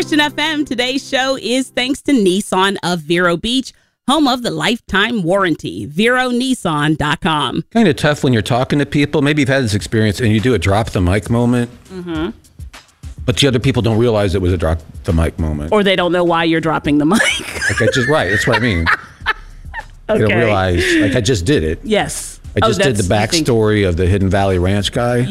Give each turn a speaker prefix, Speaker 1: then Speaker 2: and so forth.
Speaker 1: Christian FM. Today's show is thanks to Nissan of Vero Beach, home of the lifetime warranty. VeroNissan.com.
Speaker 2: Kind of tough when you're talking to people. Maybe you've had this experience and you do a drop the mic moment. Mm-hmm. But the other people don't realize it was a drop the mic moment.
Speaker 1: Or they don't know why you're dropping the mic.
Speaker 2: Like I just, right, that's what I mean.
Speaker 1: Okay.
Speaker 2: They don't realize, like I just did it.
Speaker 1: Yes.
Speaker 2: I just did the backstory of the Hidden Valley Ranch guy.